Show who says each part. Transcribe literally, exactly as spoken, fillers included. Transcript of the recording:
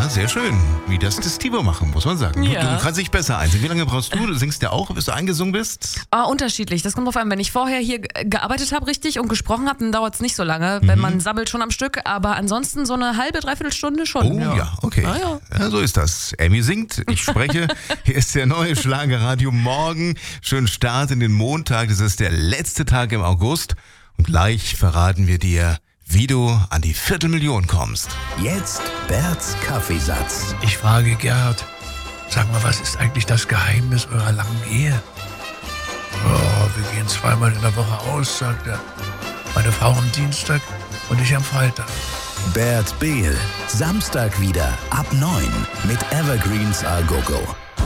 Speaker 1: Ja, sehr schön. Wie das das Tivo machen, muss man sagen.
Speaker 2: Ja.
Speaker 1: Du, du kannst dich besser einsingen. Wie lange brauchst du? Du singst ja auch, bis du eingesungen bist?
Speaker 2: Ah, unterschiedlich. Das kommt drauf an. Wenn ich vorher hier ge- gearbeitet habe richtig und gesprochen habe, dann dauert es nicht so lange.
Speaker 1: Mhm.
Speaker 2: Wenn man sabbelt schon am Stück. Aber ansonsten so eine halbe, dreiviertel Stunde schon.
Speaker 1: Oh ja, okay.
Speaker 2: Ah, ja.
Speaker 1: Ja, so ist das. Amy singt, ich spreche. Hier ist der neue Schlagerradio Morgen. Schönen Start in den Montag. Das ist der letzte Tag im August. Und gleich verraten wir dir, wie du an die Viertelmillion kommst.
Speaker 3: Jetzt Berts Kaffeesatz.
Speaker 4: Ich frage Gerhard, sag mal, was ist eigentlich das Geheimnis eurer langen Ehe? Oh, wir gehen zweimal in der Woche aus, sagt er. Meine Frau am Dienstag und ich am Freitag.
Speaker 3: Bert Behl, Samstag wieder ab neun mit Evergreens A Go Go.